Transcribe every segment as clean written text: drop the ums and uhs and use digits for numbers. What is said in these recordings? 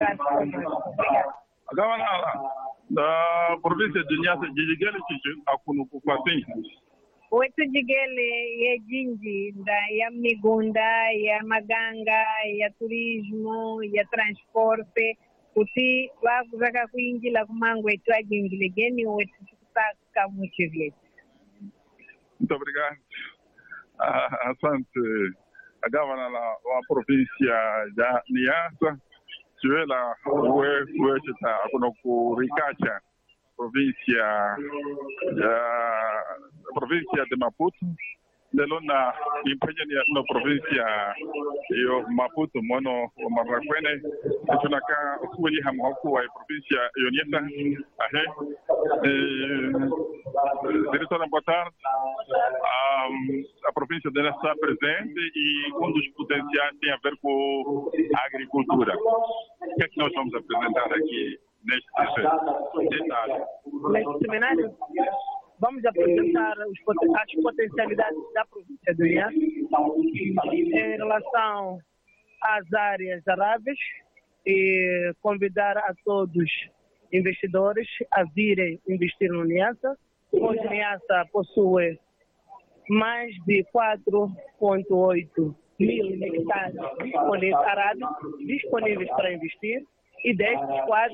Agora, da província de Niassa, Jijigele, Akunu Kupatin. Wetu Jigele ya Jinji, ya Migunda, ya Maganga, ya turismo, ya transporte, kuti wakuzaka kuinjila kumangu wetu ajingile geni wetu kutaka muchivye. Muito obrigado. Asante. A gavana la província de Niassa, Suela, Uecheta, Akunokuricacha, província de Maputo, Delona, Impegnia, no província de Maputo, Mono, Marraquene, Tunaka, Kuli Hamoku, a província Ionieta, diretora, boa tarde. A província dela está presente e dos potenciais tem a ver com a agricultura. O que é que nós vamos apresentar aqui neste detalhe? Neste seminário, vamos apresentar as potencialidades da província do Niassa em relação às áreas aráveis e convidar a todos investidores a virem investir no Niassa. Hoje Niassa possui mais de 4,8 mil hectares disponíveis para investir e destes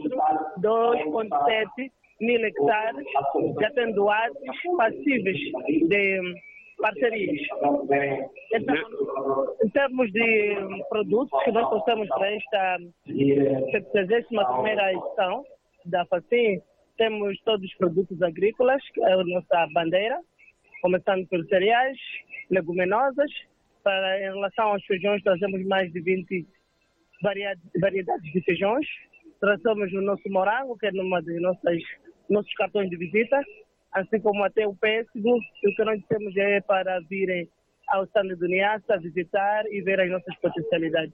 2,7 mil hectares já tendo atos passíveis de parcerias. Então, em termos de produtos que nós trouxemos para esta 71ª edição da FACIM, temos todos os produtos agrícolas, que é a nossa bandeira, começando pelos cereais, leguminosas. Em relação aos feijões, trazemos mais de 20 variedades de feijões. Trazemos o nosso morango, que é uma das nossos cartões de visita, assim como até o pêssego. O que nós temos é para virem ao stand do Niassa, visitar e ver as nossas potencialidades.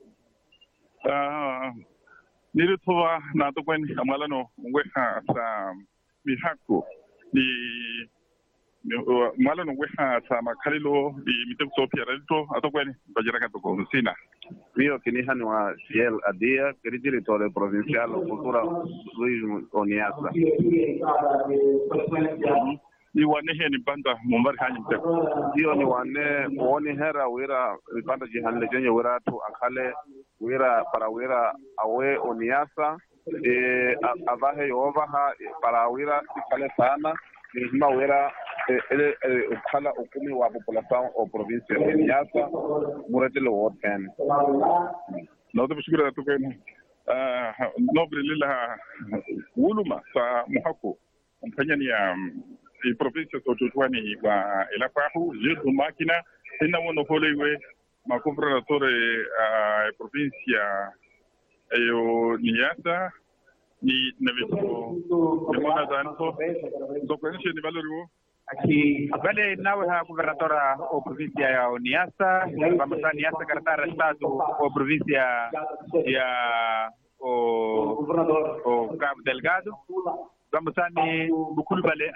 Nilitoa na tukweni amalano weha sa mihako ni malano weha sa makalilo di miteko piarelto atokweni bajiraka toko sina. Io kinihani wa Ciel Adia, che è il direttore provinciale cultura turismo Niassa. Ni wane he ni banda mumbar hanyi te. Io ni wane woni hera wira banda jihanle jenye wira tu akale wira para wira awe Niassa avahe yovaha para wira ikale sana ni wira kala ukumi wa população ou província de Niassa murete lo woten. Não te bishukura tu kene. Nobre lila wuluma sa muhako. Mpanya ni e província Sotuani wa Elapahu, Gildo Máquina, ina wono holewe ma governatore a província eu Niassa ni neveto demona danto do conhece ni valoriwo aqui vale nawe ha governatora o província ya Niassa vamos a Niassa cartar estado o província ya o Cabo Delgado vamos a ni bukulu vale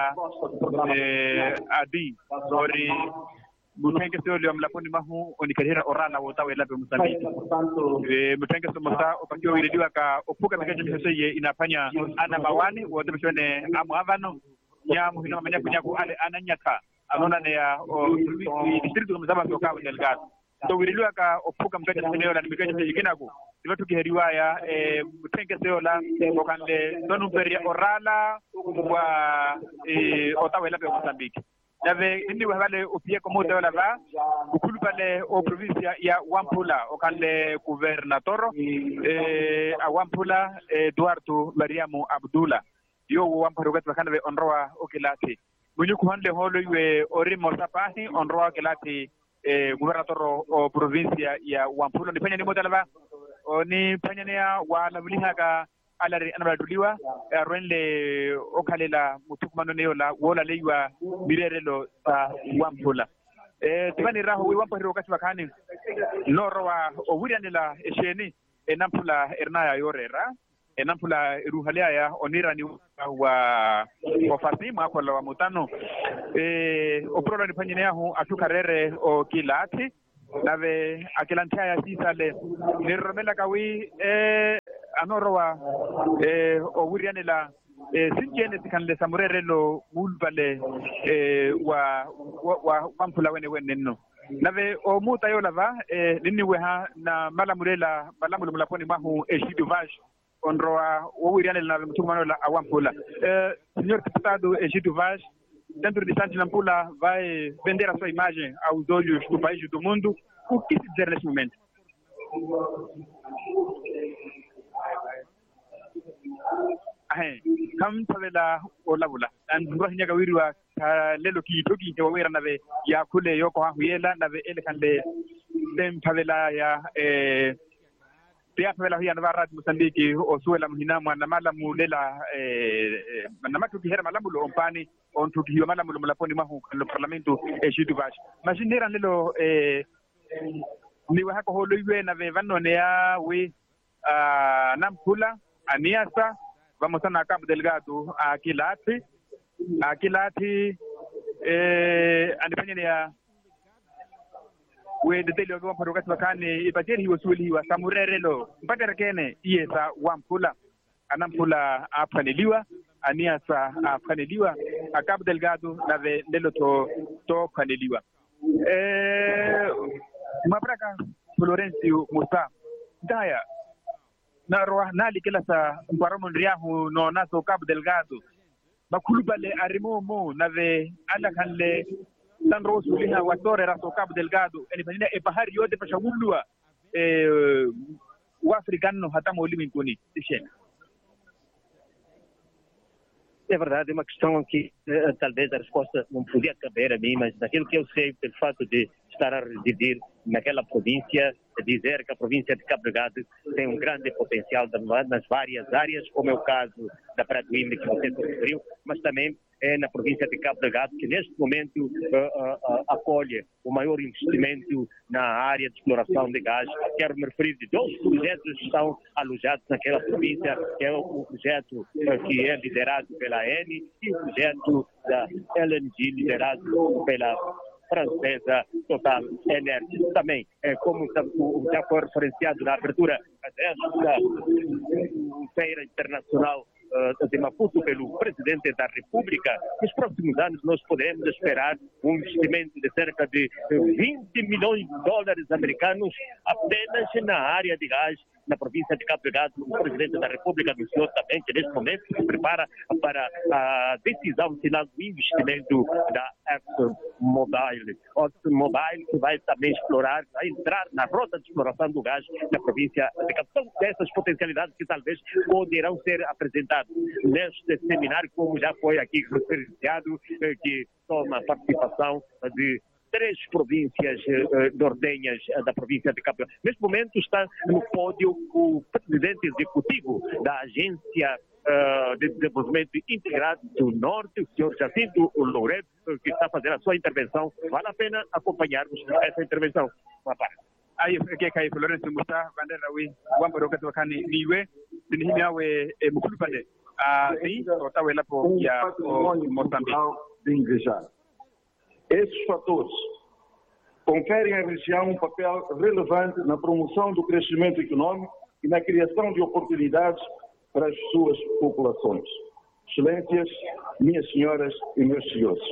a di ori mutenge se olio mlaponi mahu oni karira orala wotawe labe Mozambique mutenge so masa opakio ilidiwa ka opuka mikaje miseye inafanya ana bawani wote mshone amwavano ya muhino manya kunyaku ale ananyaka anona ne ya district kama kwa Cabo Delgado to wiriliwa ka opuka mkaje eneo la mikaje miseye kinako ilotu kiheriwaya mutenge se ola okande donu beria orala wa otawe labe Mozambique Dave indi wale opie como de la va ukulu pale o provincia ya Wampula o kande gobernador a Wampula Eduardo Mariamo Abdullah yo wamparo gat bakana be onroa okilati bunyu ku hande holo we orimo sapahi onroa kilati gobernador o provincia ya Wampula ni panya ni modala ni panya ni wa labliha ka alari anabla duliwa renle okalela mutukmano neola wola leiwa mirerelo sa Wampula tibani raho we Wampura wakati wakani norwa o wurianela esheni enampula ernaya yorera enampula ruhalia ya onira ni wa Fatima kwa la mutano oprola ni panyene yahu atukarere o kilati nave akilantaya sisale ni romela kawi anoroa o wiriane la sinjene kan le samurere lo mulbale wa pampula wene no nave o muta yo lava nini weha na malamurela malamulu mulaponi mahu Ejiduvage onroa o wiriane la mtumano la awampula senhor deputado Ejiduvage, dentro de instantes Nampula vai vender a sua imagem aos olhos do país e do mundo. O que se dizer neste momento? Kam sabela olabula an rohnya gawirwa lelo ki toki ke wawira nave ya kule yoko ha huyela nave ele kande dem pavela ya pia pavela hiya navara Mozambique o suela mhina mwana malamu lela na matu kihera malamu lo ompani on tuki hiyo malamu lo mulaponi mahu lo parlamento Ejiduvage majinera lelo ni wa hako holo iwe nave vanone ya we Nampula aniasa vamos a Cabo Delgado Aquilate anifanya ya we deteli wa parokat wakani ibajeri wasuli hiwa samurerelo mpaka rekene iesa wampula anampula apaneliwa aniasa apaneliwa Cabo Delgado na ve lelo to paneliwa mabraka Florencio Musa daya na roa nali kila sa mbaramon riahu no naso Cabo Delgado bakulubale arimomo nave ala kanle tan rosu liha watore raso Cabo Delgado eni panina e bahari yote pashagulwa o africano hata molimi kuni tishen. É verdade, é uma questão que talvez a resposta não podia caber a mim, mas daquilo que eu sei, pelo fato de estar a residir naquela província, dizer que a província de Cabo Delgado tem um grande potencial nas várias áreas, como é o caso da Praia do Imre, que você se referiu, mas também é na província de Cabo Delgado, que neste momento acolhe o maior investimento na área de exploração de gás. Quero me referir de 2 projetos que estão alojados naquela província, que é o projeto que é liderado pela Eni e o projeto da LNG, liderado pela francesa Total Energy. Também, como já foi referenciado na abertura desta feira internacional de Maputo pelo Presidente da República, nos próximos anos nós podemos esperar um investimento de cerca de 20 milhões de dólares americanos apenas na área de gás na província de Cabo Delgado. O Presidente da República anunciou também que neste momento se prepara para a decisão final do investimento da ExxonMobil, que vai também explorar, vai entrar na rota de exploração do gás na província de Cabo Delgado. São dessas potencialidades que talvez poderão ser apresentadas neste seminário, como já foi aqui referenciado, que toma participação de 3 províncias nortenhas da província de Cabo Delgado. Neste momento está no pódio o presidente executivo da Agência de Desenvolvimento Integrado do Norte, o senhor Jacinto Loureiro, que está fazendo a sua intervenção. Vale a pena acompanharmos essa intervenção. Aí que cai Florencio Musa bandera we wambaro kato kani niwe dinhimia we mukulupale ni otawe lapo ya Moçambique de ingrejar. Esses fatores conferem à região um papel relevante na promoção do crescimento econômico e na criação de oportunidades para as suas populações. Excelências, minhas senhoras e meus senhores,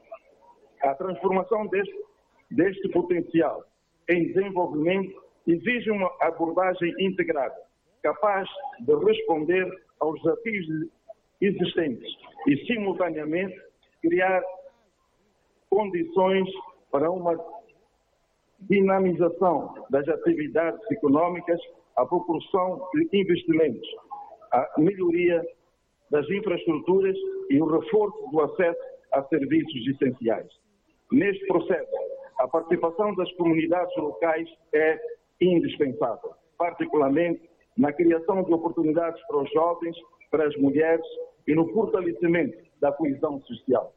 a transformação deste potencial em desenvolvimento exige uma abordagem integrada, capaz de responder aos desafios existentes e, simultaneamente, criar condições para uma dinamização das atividades econômicas, a propulsão de investimentos, a melhoria das infraestruturas e o reforço do acesso a serviços essenciais. Neste processo, a participação das comunidades locais é indispensável, particularmente na criação de oportunidades para os jovens, para as mulheres e no fortalecimento da coesão social.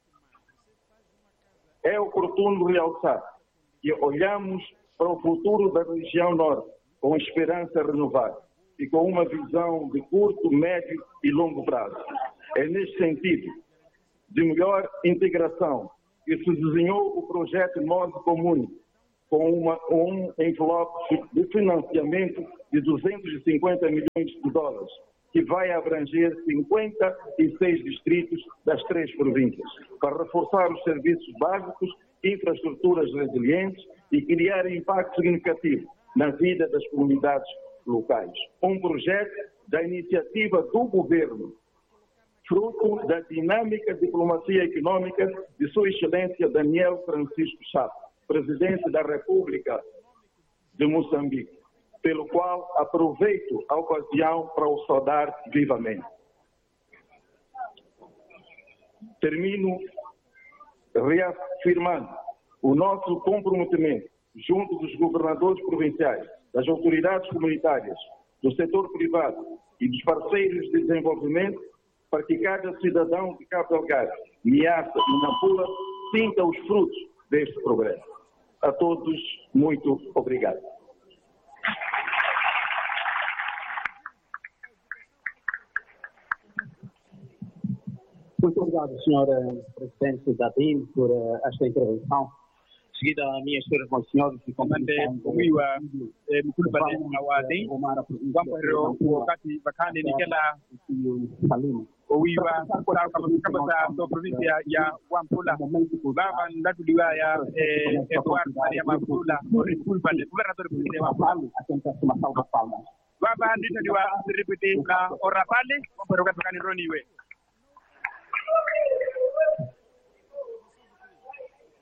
É oportuno realçar que olhamos para o futuro da região norte com esperança renovada e com uma visão de curto, médio e longo prazo. É neste sentido de melhor integração que se desenhou o projeto Nós Comum, com um envelope de financiamento de 250 milhões de dólares, que vai abranger 56 distritos das 3 províncias, para reforçar os serviços básicos, infraestruturas resilientes e criar impacto significativo na vida das comunidades locais. Um projeto da iniciativa do governo, fruto da dinâmica diplomacia econômica de Sua Excelência Daniel Francisco Chapo, Presidente da República de Moçambique, pelo qual aproveito a ocasião para o saudar vivamente. Termino reafirmando o nosso comprometimento junto dos governadores provinciais, das autoridades comunitárias, do setor privado e dos parceiros de desenvolvimento para que cada cidadão de Cabo Delgado, Niassa e Nampula sinta os frutos deste progresso. A todos, muito obrigado. Muito obrigado, Sr. Presidente da DIN, por esta intervenção. Seguida a minhas senhoras e senhores, e comandante wiwa mkulu pale awadi wampero wakati bakande nikela wiwa kama sa provincia ya Wampula baba ndatuliwa ya Edward Maria Mafula mkulu pale gobernador provincia Wampula baba ndituliwa ripete na ora pale wampero bakande roniwe